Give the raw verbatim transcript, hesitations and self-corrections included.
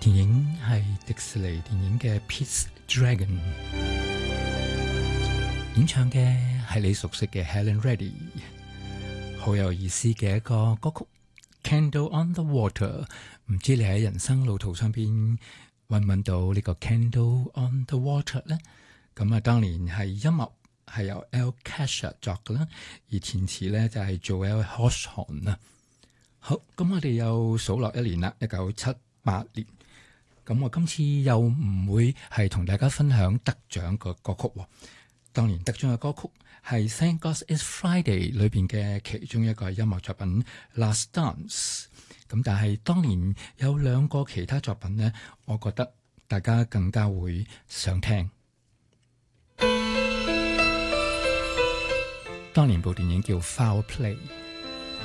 電影係迪士尼電影嘅 Pete's Dragon， 演唱嘅係你熟悉嘅 Helen Reddy， 好有意思嘅一個歌曲 Candle on the Water。 唔知你喺人生路途上邊揾唔揾到呢個 Candle on the Water 呢？咁啊，當年係音樂係由 Al Kasha 作嘅啦，而填詞咧就係 Joel Hodgson 啊。好，咁我哋又數落一年啦，一九七八年。咁我今次又唔會係同大家分享得獎嘅歌曲喎。當年得獎嘅歌曲係 Thank God It's Friday 裏邊嘅其中一個音樂作品 Last Dance。咁但係當年有兩個其他作品呢，我覺得大家更加會想聽。當年部電影叫 Foul Play。